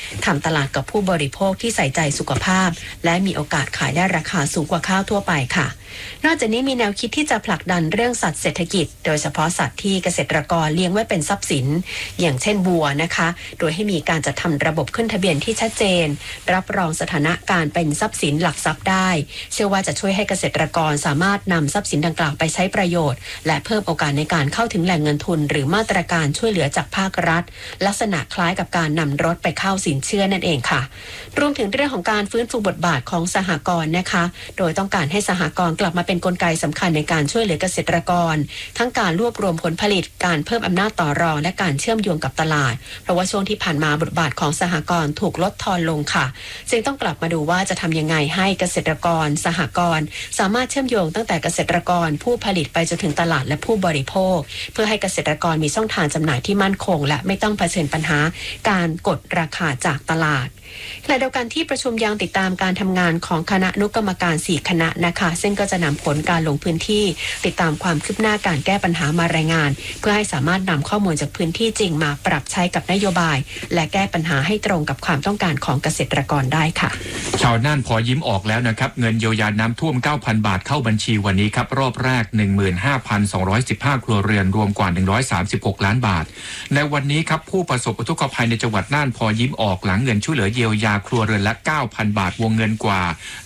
ทำตลาดกับผู้บริโภคที่ใส่ใจสุขภาพและมีโอกาสขายได้ราคาสูงกว่าข้าวทั่วไปค่ะนอกจากนี้มีแนวคิดที่จะผลักดันเรื่องสัตว์เศรษฐกิจโดยเฉพาะสัตว์ที่เกษตรกรเลี้ยงไว้เป็นทรัพย์สินอย่างเช่นวัวนะคะโดยให้มีการจัดทำระบบขึ้นทะเบียนที่ชัดเจนรับรองสถานะการเป็นทรัพย์สินหลักทรัพย์ได้เชื่อว่าจะช่วยให้เกษตรกรสามารถนำทรัพย์สินดังกล่าวไปใช้ประโยชน์และเพิ่มโอกาสในการเข้าถึงแหล่งเงินทุนหรือมาตรการช่วยเหลือจากภาครัฐลักษณะคล้ายกับการนำรถไปเข้าสินเชื่อนั่นเองค่ะรวมถึงเรื่องของการฟื้นฟูบทบาทของสหกรณ์นะคะโดยต้องการให้สหกรณ์กลับมาเป็นกลไกสำคัญในการช่วยเหลือเกษตรกรทั้งการรวบรวมผลผลิตการเพิ่มอำนาจต่อรองและการเชื่อมโยงกับตลาดเพราะว่าช่วงที่ผ่านมาบทบาทของสหกรณ์ถูกลดทอนลงค่ะจึงต้องกลับมาดูว่าจะทำยังไงให้เกษตรกรสหกรณ์สามารถเชื่อมโยงตั้งแต่เกษตรกรผู้ผลิตไปจนถึงตลาดและผู้บริโภคเพื่อให้เกษตรกรมีช่องทางจำหน่ายที่มั่นคงและไม่ต้องเผชิญปัญหาการกดราคาจากตลาดขณะเดียวกันที่ประชุมยังติดตามการทำงานของคณะอนุกรรมการ4คณะนะคะซึ่งก็จะนำผลการลงพื้นที่ติดตามความคืบหน้าการแก้ปัญหามารายงานเพื่อให้สามารถนำข้อมูลจากพื้นที่จริงมาปรับใช้กับนโยบายและแก้ปัญหาให้ตรงกับความต้องการของเกษตรกรได้ค่ะชาวน่านพอยิ้มออกแล้วนะครับเงินเยียวยาน้ำท่วม 9,000 บาทเข้าบัญชีวันนี้ครับรอบแรก 15,215 ครัวเรือนรวมกว่า136ล้านบาทในวันนี้ครับผู้ประสบอุทกภัยในจังหวัดน่านพอยิ้มออกหลังเงินช่วยเหลือเยียวยาครัวเรือนละ 9,000 บาทวงเงินกว่า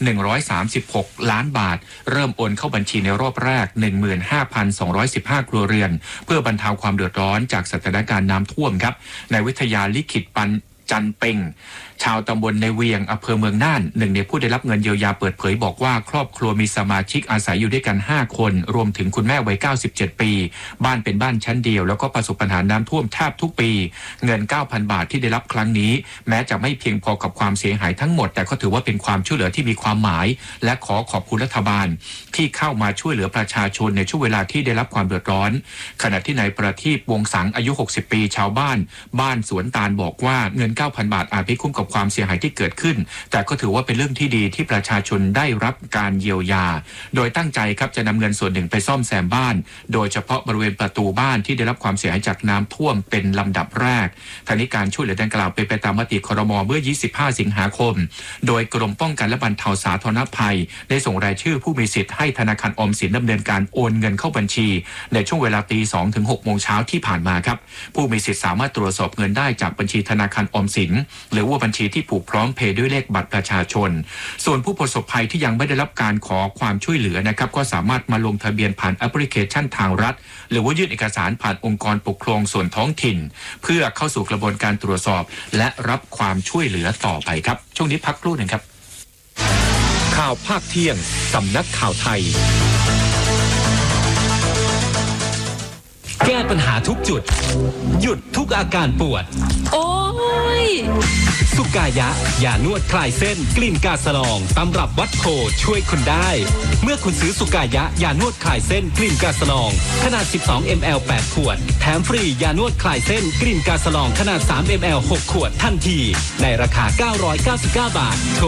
136ล้านบาทเริ่มโอนเข้าบัญชีในรอบแรก 15,215 ครัวเรือนเพื่อบรรเทาความเดือดร้อนจากสถานการณ์น้ำท่วมครับในวิทยาลิขิตปันจันเป่งชาวตำบลในเวียงอำเภอเมืองน่านหนึ่งในผู้ได้รับเงินเยียวยาเปิดเผยบอกว่าครอบครัวมีสมาชิกอาศัยอยู่ด้วยกัน5คนรวมถึงคุณแม่วัย97ปีบ้านเป็นบ้านชั้นเดียวแล้วก็ประสบปัญหาน้ำท่วมแทบทุกปีเงิน 9,000 บาทที่ได้รับครั้งนี้แม้จะไม่เพียงพอกับความเสียหายทั้งหมดแต่ก็ถือว่าเป็นความช่วยเหลือที่มีความหมายและขอขอบคุณรัฐบาลที่เข้ามาช่วยเหลือประชาชนในช่วงเวลาที่ได้รับความเดือดร้อนขณะที่นายประทีปวงสังอายุ60ปีชาวบ้านสวนตาลบอกว่าเงิน 9,000 บาทอาจไม่คุ้มกับความเสียหายที่เกิดขึ้นแต่ก็ถือว่าเป็นเรื่องที่ดีที่ประชาชนได้รับการเยียวยาโดยตั้งใจครับจะนำเงินส่วนหนึ่งไปซ่อมแซมบ้านโดยเฉพาะบริเวณประตูบ้านที่ได้รับความเสียหายจากน้ำท่วมเป็นลำดับแรกทางนี้การช่วยเหลือดังกล่าวเป็นไปตามมติครม.เมื่อ25สิงหาคมโดยกรมป้องกันและบรรเทาสาธารณภัยได้ส่งรายชื่อผู้มีสิทธิ์ให้ธนาคารออมสินดำเนินการโอนเงินเข้าบัญชีในช่วงเวลาตี 2 ถึง 6 โมงเช้าที่ผ่านมาครับผู้มีสิทธิ์สามารถตรวจสอบเงินได้จากบัญชีธนาคารออมสินหรือว่าบัญชีที่ผูกพร้อมเพย์ด้วยเลขบัตรประชาชนส่วนผู้ประสบภัยที่ยังไม่ได้รับการขอความช่วยเหลือนะครับก็สามารถมาลงทะเบียนผ่านแอปพลิเคชันทางรัฐหรือว่ายื่นเอกสารผ่านองค์กรปกครองส่วนท้องถิ่นเพื่อเข้าสู่กระบวนการตรวจสอบและรับความช่วยเหลือต่อไปครับช่วงนี้พักครู่หนึ่งครับข่าวภาคเที่ยงสำนักข่าวไทยแก้ปัญหาทุกจุดหยุดทุกอาการปวดโอ้ยสุกายะยานวดคลายเส้นกลิ่นกาสลองตำรับวัดโพช่วยคุณได้เมื่อคุณซื้อสุกายะยานวดคลายเส้นกลิ่นกาสลองขนาด12 ml 8 ขวดแถมฟรียานวดคลายเส้นกลิ่นกาสลองขนาด3 ml 6 ขวดทันทีในราคา999 บาทโทร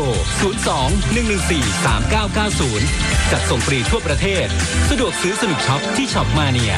02-114-3990จัดส่งฟรีทั่วประเทศสะดวกซื้อสนุกช็อปที่ช็อปมาเนีย